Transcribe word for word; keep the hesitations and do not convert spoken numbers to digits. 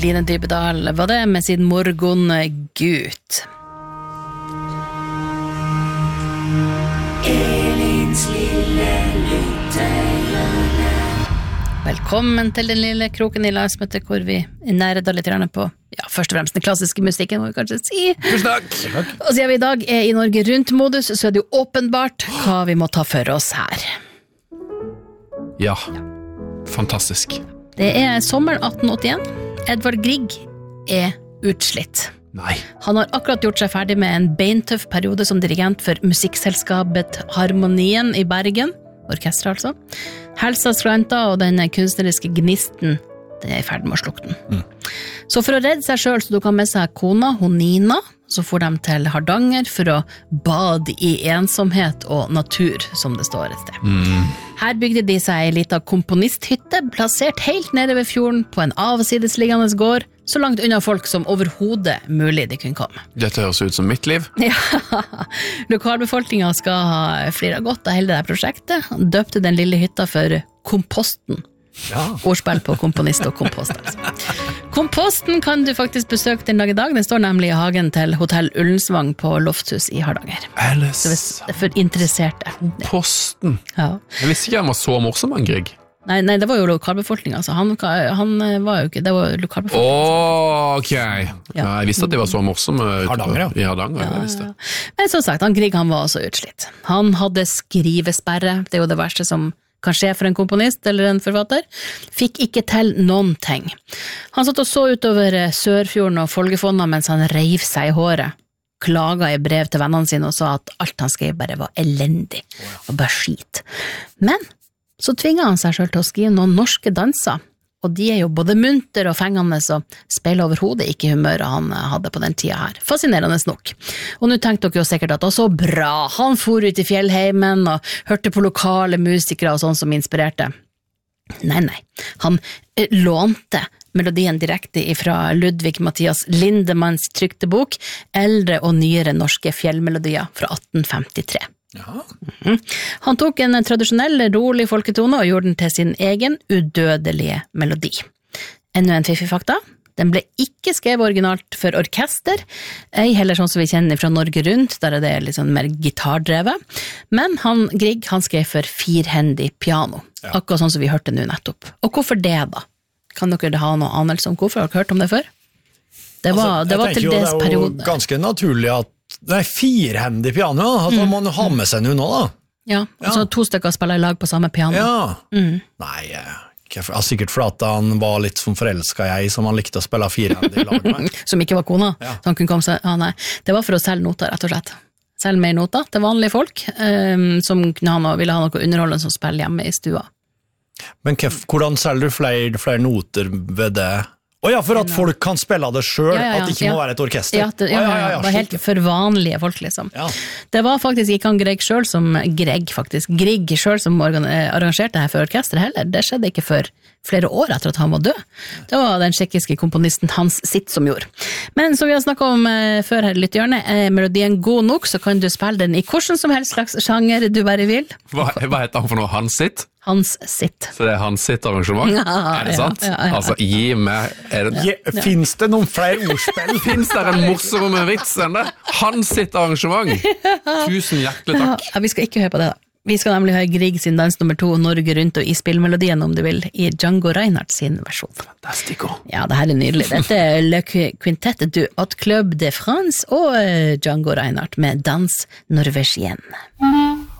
Line Dybedal var det med sin morgengut. Elins lille lyttehjørne. Velkommen til den lille kroken i landsmøtet, hvor vi nærder litt gjerne på, ja, først og fremst den klassiske musikken, må vi kanskje si. Tusen takk! Og siden vi i dag er i Norge Rundt-modus, så er det jo åpenbart hva vi må ta for oss her. Ja, fantastisk. Det er sommeren atten åttien. Edvard Grieg er utslitt. Nei. Han har akkurat gjort seg ferdig med en beintøff periode som dirigent for musikkselskapet Harmonien i Bergen, orkester altså. Helsa skranta og den kunstneriske gnisten, det er i ferd med å slukke den. Mm. Så for å redde seg selv så tok han med seg kona, hun Nina, så får de til Hardanger for å bade i ensomhet og natur, som det står et sted. Mm. Her bygde de seg en liten komponisthytte, plassert helt nede ved fjorden på en avsidesliggende gård, så langt unna folk som overhodet mulig de kunne komme. Dette høres ut som mitt liv. Ja, lokalbefolkningen skal ha flere godt av hele det prosjektet. Han døpte den lille hytta for Komposten. Ja. Ordspill på komponist og kompost. Altså. Komposten kan du faktisk besøke den dag i dag. Den står nemlig i hagen til Hotell Ullensvang på Lofthus i Hardanger. Alice. Så hvis det er for interesserte. Komposten. Ja. Jeg visste ikke han var så morsom, han Grieg. Nei, nei, det var jo lokalbefolkningen, altså. han, han var jo ikke, det var lokalbefolkningen. Åh, ok. Ja. Ja, jeg visste at de var så morsomme Hardanger, ja. I Hardanger, ja, jeg visste. Ja. Men som sagt, han Grieg han var også utslitt. Han hadde skrivesperre, det er jo det verste som kan skje for en komponist eller en forfatter, fikk ikke til noen ting. Han satt og så utover Sørfjorden og Folgefonna mens han reiv seg i håret, klaga i brev til vennene sine og sa at alt han skrev bare var elendig og bare skit. Men så tvinget han seg selv til å skrive noen norske danser, og de er jo både munter og fengende, så speiler overhodet ikke humøret han hadde på den tida her. Fascinerende nok. Og nå tenkte dere jo sikkert at, å så bra, han for ut i fjellheimen og hørte på lokale musikere og sånn som inspirerte. Nei, nei, han lånte melodien direkte fra Ludvig Mathias Lindemanns trykte bok, eldre og nyere norske fjellmelodier fra atten femtitre. Ja. Mm-hmm. Han tok en tradisjonell, rolig folketone og gjorde den til sin egen udødelige melodi. Enda en fiffig fakta. Den ble ikke skrevet originalt for orkester, ei heller sånn som vi kjenner fra Norge Rundt, der er det litt sånn mer gitardrevet. Men han, Grieg, han skrev for firhendig piano, ja. Akkurat sånn som vi hørte nå nettopp. Og hvorfor det da? Kan dere ha noe anelse om hvorfor? Har dere hørt om det før? Det var, altså, det var til des periode. Det er jo ganske naturlig at det er firhendig piano, at mm. man har med seg noe nå da. Ja, altså ja. To stykker spiller i lag på samme piano. Ja, mm. Nei, ikke, sikkert for at han var litt som forelsket jeg, som han likte å spille firhendig i lag med. Som ikke var kona, ja. Så han kunne komme seg, ah, nei. Det var for å selge noter, rett og slett. Selge mer noter til vanlige folk, um, som kunne ha noe, ville ha noe underholdende som spiller hjemme i stua. Men kef, hvordan selger du flere, flere noter ved det? Å ja, for at folk kan spille det selv, ja, ja, ja. At det ikke ja. Må være et orkester. Ja, det, ja, ja, ja, ja, det var helt for vanlige folk, liksom. Ja. Det var faktisk ikke han Grieg selv som, Grieg faktisk, Grieg selv som arrangerte det her for orkester heller. Det skjedde ikke for flere år etter at han var død. Det var den tsjekkiske komponisten Hans Sitt som gjorde. Men som vi har snakket om uh, før her i Lyttehjørnet, er melodien god nok, så kan du spille den i hvordan som helst slags sjanger du bare vil. Hva, hva heter han for noe? Hans Sitt? Hans Sitt. Så det er Hans Sitt arrangement? Ja, er det sant? Ja, ja, ja. Altså, gi meg... Er det... ja, finns det noen flere ordspill? Finns det en morsommere vits enn det? Hans Sitt arrangement. Tusen hjertelig takk. Ja, vi skal ikke høre på det da. Vi skal nemlig høre Grieg sin dans nummer to, Norge Rundt, og i spillmelodien, om du vil, i Django Reinhardt sin versjon. Fantastico. Ja, det her er nydelig. Dette er Le Quintet du Haute Club de France og Django Reinhardt med Dans Norvégien.